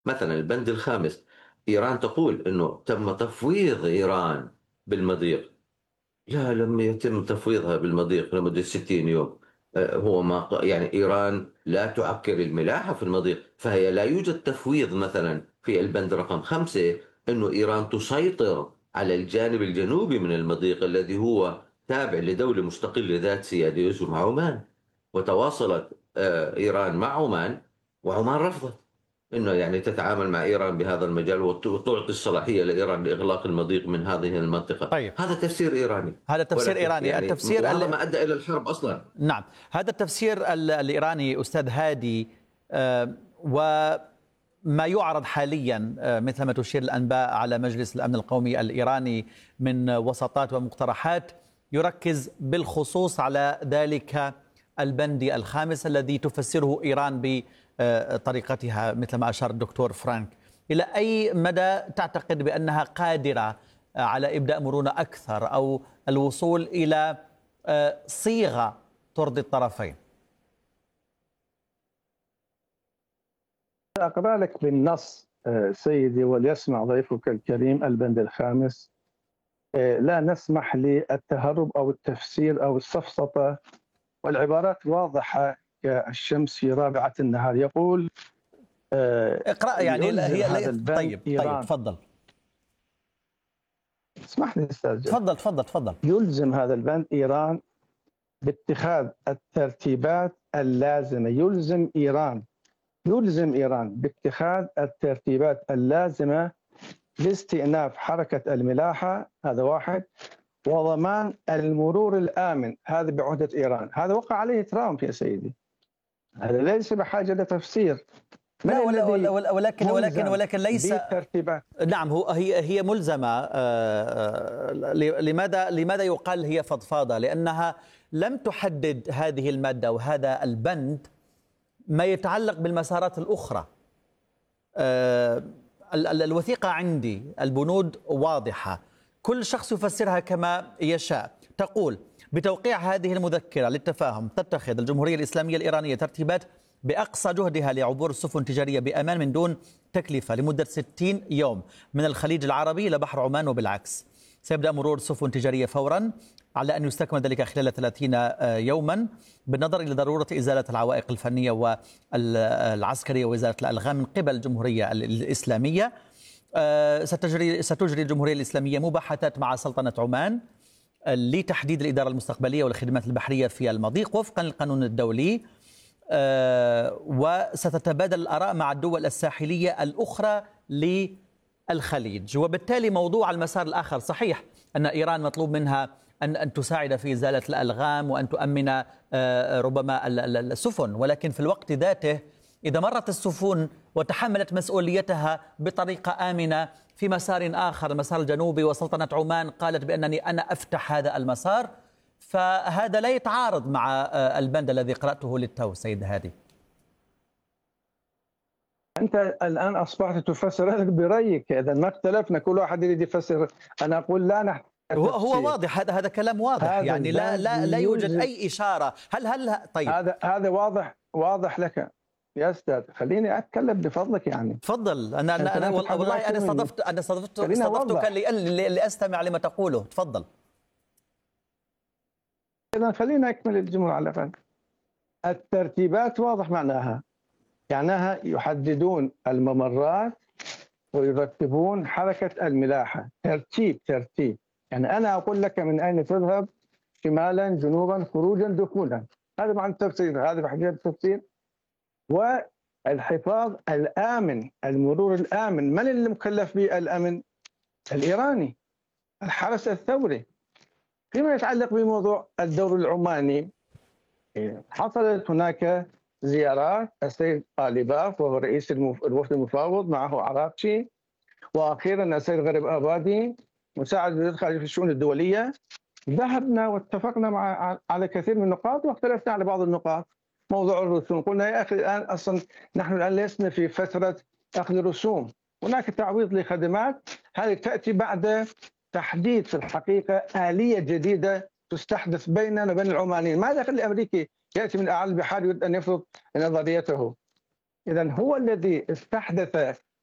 مثلا البند الخامس، إيران تقول أنه تم تفويض إيران بالمضيق. لا، لم يتم تفويضها بالمضيق لمدة 60 يوم. هو ما يعني إيران لا تعكر الملاحة في المضيق، فهي لا يوجد تفويض. مثلا في البند رقم 5 أنه إيران تسيطر على الجانب الجنوبي من المضيق الذي هو تابع لدولة مستقلة ذات سيادة يزعم عمان. وتواصلت إيران مع عمان، وعمان رفضت انه يعني تتعامل مع ايران بهذا المجال وتعطي الصلاحيه لايران لاغلاق المضيق من هذه المنطقه. طيب، هذا تفسير ايراني، هذا تفسير ولكن إيراني. يعني وهذا ما ادى الى الحرب اصلا. نعم، هذا التفسير الإيراني أستاذ هادي. وما يعرض حاليا مثل ما تشير الأنباء على مجلس الأمن القومي الإيراني من وساطات ومقترحات يركز بالخصوص على ذلك البند الخامس الذي تفسره إيران بطريقتها مثل ما أشار الدكتور فرانك. إلى أي مدى تعتقد بأنها قادرة على إبداء مرونة أكثر أو الوصول إلى صيغة ترضي الطرفين؟ أقرأ لك بالنص سيدي وليسمع ضيفك الكريم البند الخامس. لا نسمح للتهرب أو التفسير أو السفسطة، والعبارات واضحة كالشمس في رابعة النهار. يقول اقرأ يعني يلزم هذا هي البند طيب إيران. تفضل. اسمح لي أستاذ جاد. تفضل. يلزم هذا البند إيران باتخاذ الترتيبات اللازمة. يلزم إيران باتخاذ الترتيبات اللازمة لاستئناف حركة الملاحة، هذا واحد، وضمان المرور الآمن، هذا بعهدة إيران. هذا وقع عليه ترامب يا سيدي، هذا ليس بحاجة لتفسير. لا، ولكن ليس بالترتيبات. نعم، هي ملزمة. لماذا يقال هي فضفاضة؟ لأنها لم تحدد هذه المادة وهذا البند ما يتعلق بالمسارات الأخرى. الوثيقة عندي، البنود واضحة، كل شخص يفسرها كما يشاء. تقول: بتوقيع هذه المذكرة للتفاهم تتخذ الجمهورية الإسلامية الإيرانية ترتيبات بأقصى جهدها لعبور السفن التجارية بأمان من دون تكلفة لمدة 60 يوم من الخليج العربي إلى بحر عمان وبالعكس. سيبدأ مرور سفن تجارية فورا، على أن يستكمل ذلك خلال 30 يوما، بالنظر إلى ضرورة إزالة العوائق الفنية والعسكرية وإزالة الألغام من قبل الجمهورية الإسلامية. ستجري الجمهورية الإسلامية مباحثات مع سلطنة عمان لتحديد الإدارة المستقبلية والخدمات البحرية في المضيق وفقا للقانون الدولي. وستتبادل الآراء مع الدول الساحلية الأخرى للخليج. وبالتالي موضوع المسار الآخر، صحيح أن إيران مطلوب منها أن تساعد في إزالة الألغام وأن تؤمن ربما السفن، ولكن في الوقت ذاته إذا مرت السفن وتحملت مسؤوليتها بطريقة آمنة في مسار آخر، المسار الجنوبي، وسلطنة عمان قالت بأنني أنا أفتح هذا المسار، فهذا لا يتعارض مع البند الذي قرأته للتو سيد هادي. أنت الآن أصبحت تفسر برأيك، إذا ما اختلفنا كل واحد يريد يفسر. أنا أقول لا نحن هو واضح، هذا كلام واضح، يعني لا يوجد أي إشارة. طيب، هذا واضح لك يا أستاذ. خليني أتكلم بفضلك يعني. تفضل. أنا والله أنا استضفتك لأستمع لما تقوله. تفضل. إذا خلينا أكمل الجملة على الأقل. الترتيبات واضح معناها يحددون الممرات ويرتبون حركة الملاحة. ترتيب يعني أنا أقول لك من أين تذهب، شمالا، جنوبا، خروجا، دخولا. هذا معنى التفسير، هذا بحاجة التفسير. والحفاظ الآمن، المرور الآمن، من اللي مكلف بالأمن؟ الإيراني، الحرس الثوري. فيما يتعلق بموضوع الدور العماني، حصلت هناك زيارات السيد طالباف وهو رئيس الوفد المفاوض، معه عراقشي، واخيرا السيد غريب ابادي مساعد وزير الخارجيه في الشؤون الدوليه. ذهبنا واتفقنا على كثير من النقاط واختلفنا على بعض النقاط. موضوع الرسوم، قلنا يا اخي الان اصلا نحن الان لسنا في فتره اخذ رسوم، هناك تعويض لخدمات، هذه تاتي بعد تحديد في الحقيقه آلية جديده تستحدث بيننا وبين العمانيين. ماذا يخلي الامريكي ياتي من اعلى البحار يريد ان يفرض نظريته؟ اذا هو الذي استحدث